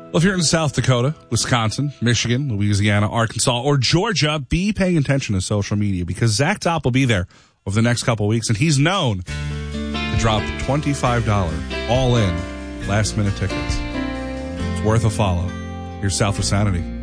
Well, if you're in South Dakota, Wisconsin, Michigan, Louisiana, Arkansas, or Georgia, be paying attention to social media because Zach Top will be there over the next couple of weeks, and he's known to drop $25 all-in last-minute tickets. It's worth a follow. Here's South of Sanity.